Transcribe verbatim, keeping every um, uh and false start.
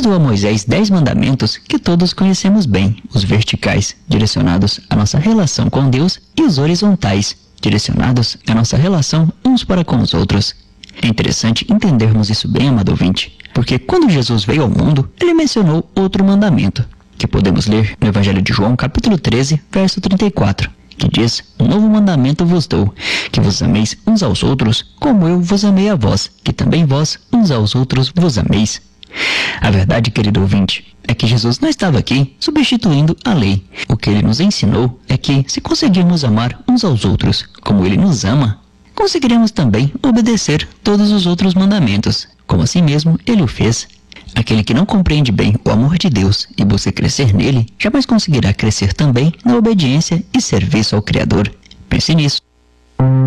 deu a Moisés dez mandamentos que todos conhecemos bem, os verticais, direcionados à nossa relação com Deus, e os horizontais, direcionados à nossa relação uns para com os outros. É interessante entendermos isso bem, amado ouvinte, porque quando Jesus veio ao mundo, ele mencionou outro mandamento, que podemos ler no Evangelho de João, capítulo treze, verso trinta e quatro, que diz: "Um novo mandamento vos dou, que vos ameis uns aos outros, como eu vos amei a vós, que também vós uns aos outros vos ameis." A verdade, querido ouvinte, é que Jesus não estava aqui substituindo a lei. O que ele nos ensinou é que, se conseguirmos amar uns aos outros como ele nos ama, conseguiremos também obedecer todos os outros mandamentos, como assim mesmo ele o fez. Aquele que não compreende bem o amor de Deus e busca crescer nele, jamais conseguirá crescer também na obediência e serviço ao Criador. Pense nisso.